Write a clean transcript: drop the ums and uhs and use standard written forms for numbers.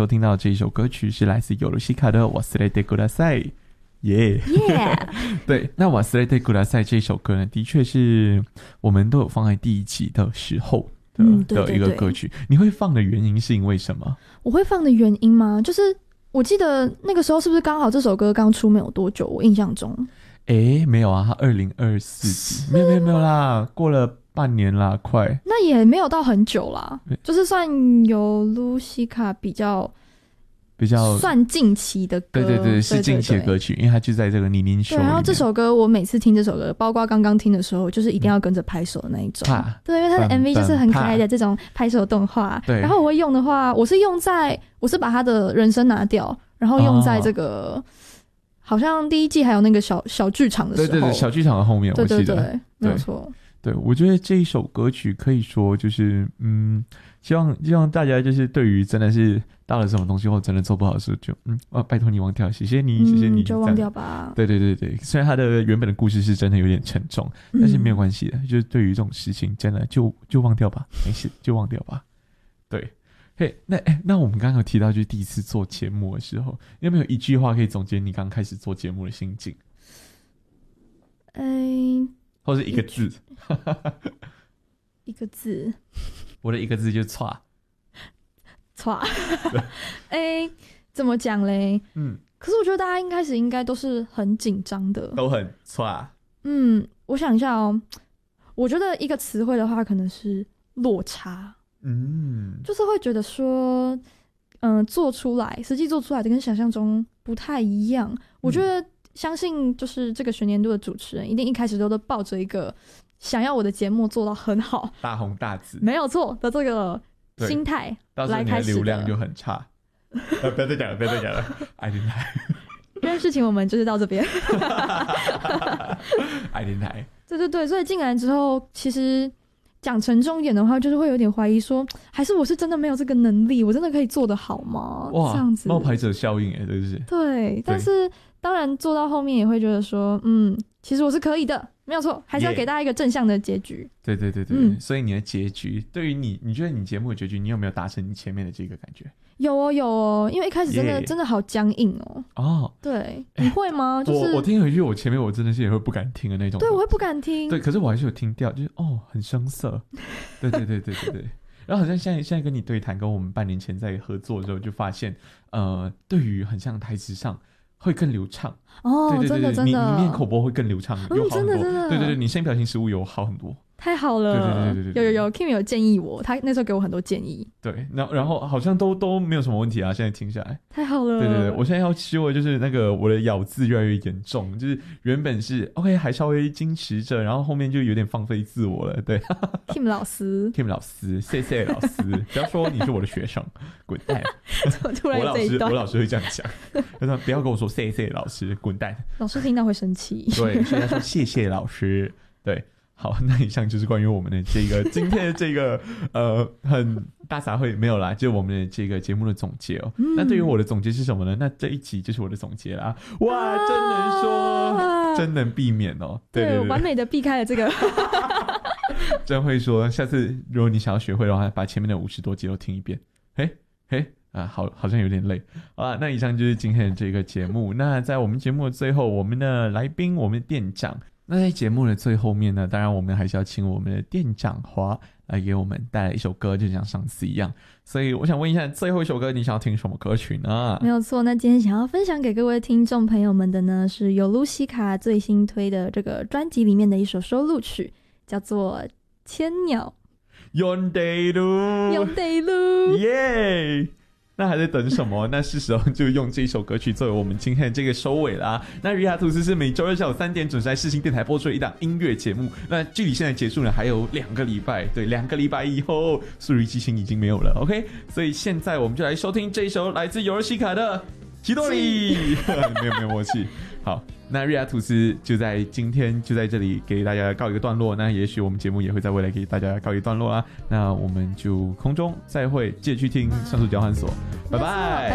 收听到这一首歌曲是来自尤鲁西卡的《忘れてください》。耶、对，那《忘れてください》这首歌呢，的确是我们都有放在第一集的时候的一个歌曲。你会放的原因是因为什么？ 我会放的原因吗？就是我记得那个时候是不是刚好这首歌刚出没有多久？我印象中， 没有啊，它2024集，没有啦，过了半年啦，快。 那也没有到很久啦，就是算有露西卡比较算近期的歌， 对，是近期的歌曲，因为它就在这个妮妮秀里面。 然后这首歌我每次听这首歌，包括刚刚听的时候，就是一定要跟着拍手的那一种。对，因为它的 MV 就是很可爱的这种拍手动画。对，然后我会用的话，我是把它的人声拿掉，然后用在这个。好像第一季还有那个小剧场的时候， 对，小剧场的后面，我记得， 对，没有错。 对，我觉得这一首歌曲可以说就是，希望大家就是对于真的是到了什么东西或真的做不好的时候，就拜托你忘掉，谢谢你， 就忘掉吧。 对，虽然它的原本的故事是真的有点沉重，但是没有关系的，就是对于这种事情，真的就忘掉吧，没事，就忘掉吧。对。那我们刚刚有提到就是第一次做节目的时候，有没有一句话可以总结你刚开始做节目的心境？或是一个字？ 一个字， 我的一个字就是挫。 怎么讲嘞？可是我觉得大家一开始应该都是很紧张的， 都很挫。 我想一下哦，我觉得一个词汇的话，可能是落差。就是会觉得说，实际做出来的跟想象中不太一样。我觉得相信就是这个学年度的主持人一定一开始都抱着一个想要我的节目做到很好、 大红大紫， 没有错的这个心态来开始的。到时候你的流量就很差。不要再讲了，爱电台。 这件事情我们就是到这边。 爱电台。 对，所以进来之后，其实。讲沉重一点的话，就是会有点怀疑说，还是我是真的没有这个能力，我真的可以做得好吗？ 哇， 这样子冒牌者效应这就是。 对，但是当然做到后面也会觉得说，其实我是可以的，没有错，还是要给大家一个正向的结局。对， 所以你的结局对于你觉得你节目的结局，你有没有达成你前面的这个感觉？ 有哦，因为一开始真的好僵硬哦。对，你会吗？就是我听回去，我前面我真的是也会不敢听的那种。 对，我会不敢听。 对，可是我还是有听掉，就是很生涩。对。然后好像现在跟你对谈，跟我们半年前在合作的时候，就发现对于很像台词上会更流畅。对， 真的， 你念口播会更流畅，有好很多。 真的。 对，你声音表情失误有好很多。 太好了， 对有 Kim 有建议我，他那时候给我很多建议。 对，然后好像都没有什么问题啊，现在听下来。 太好了。 对，我现在要修的就是那个我的咬字越来越严重，就是原本是 OK 还稍微矜持着，然后后面就有点放飞自我了。对。 Kim 老师， 谢谢老师，不要说你是我的学生，滚蛋！ 突然这一段， 我老师会这样讲，他说不要跟我说谢谢老师，滚蛋！ 老师听到会生气。 对，所以他说谢谢老师。对。好，那以上就是关于我们的这个今天的这个很大杂烩没有啦，就是我们的这个节目的总结哦。那对于我的总结是什么呢？那这一集就是我的总结啦。哇，真能说，真能避免哦。对， 完美的避开了这个。 真会说，下次如果你想要学会的话，把前面的50多集都听一遍。好像有点累。好啦，那以上就是今天的这个节目。那在我们节目的最后，我们的来宾，我们的店长。那在节目的最后面呢，当然我们还是要请我们的店长华来给我们带来一首歌，就像上次一样。所以我想问一下，最后一首歌你想要听什么歌曲呢？ 没有错，那今天想要分享给各位听众朋友们的呢，是由露西卡最新推的这个专辑里面的一首收录曲，叫做《千鸟》。 用得路，耶！那还在等什么？那是时候就用这首歌曲作为我们今天的这个收尾啦。那瑞亚吐司是每周二下午3点准时在世新电台播出的一档音乐节目。那距离现在结束呢，还有2个礼拜。对，2个礼拜以后，速率激情已经没有了。OK， 所以现在我们就来收听这一首来自尤尔西卡的《奇多里》。没有默契。好，那瑞亚吐司就在今天就在这里给大家告一个段落。那也许我们节目也会在未来给大家告一个段落啦。那我们就空中再会，记得去听上述交换所，拜拜。